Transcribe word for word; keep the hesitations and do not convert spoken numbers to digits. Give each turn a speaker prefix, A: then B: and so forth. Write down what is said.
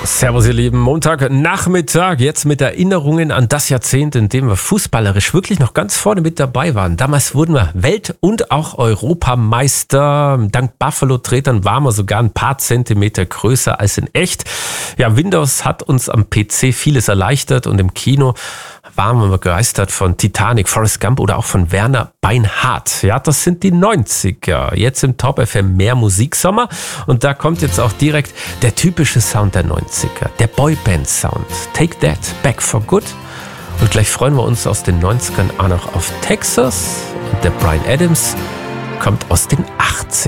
A: Servus ihr Lieben, Montagnachmittag, jetzt mit Erinnerungen an das Jahrzehnt, in dem wir fußballerisch wirklich noch ganz vorne mit dabei waren. Damals wurden wir Welt- und auch Europameister. Dank Buffalo-Tretern waren wir sogar ein paar Zentimeter größer als in echt. Ja, Windows hat uns am P C vieles erleichtert und im Kino waren wir begeistert von Titanic, Forrest Gump oder auch von Werner Beinhardt. Ja, das sind die neunziger. Jetzt im Top F M mehr Musiksommer und da kommt jetzt auch direkt der typische Sound der neunziger, der Boyband-Sound. Take That, Back for Good. Und gleich freuen wir uns aus den neunzigern auch noch auf Texas und der Bryan Adams kommt aus den achtzigern.